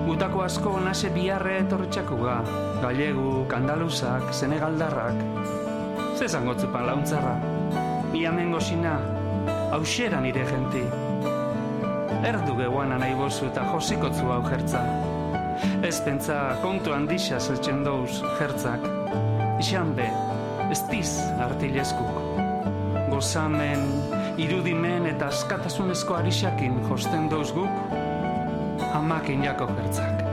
Gutako asko nase biharre etorritxakuga, galegu, andaluzak, senegaldarrak. Zezangotzupan launtzarra, mi amengo sina, hauxera nire genti. Erdu gehuana nahi bozu eta josikotzu hau jertza. Ez pentsa kontu handisa zeltzen douz jertzak. Ixan be, ez tiz artilezkuk. Gozamen, irudimen eta askatasunezko arixakin josten douz guk, amakin jako jertzak.